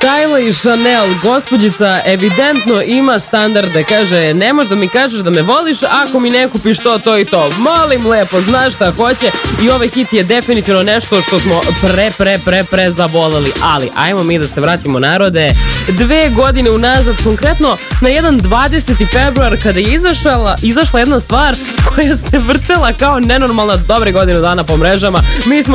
Kylie Chanel, gospođica evidentno ima standarde, kaže, ne možeš da mi kažeš da me voliš ako mi ne kupiš to i to. Molim lepo, znaš šta hoće i ovaj hit je definitivno nešto što smo pre zavoleli, ali ajmo mi da se vratimo, narode, 2 godine unazad, konkretno na jedan 20. februar kada je izašla jedna stvar koja se vrtela kao nenormalna dobre godinu dana po mrežama. Mi smo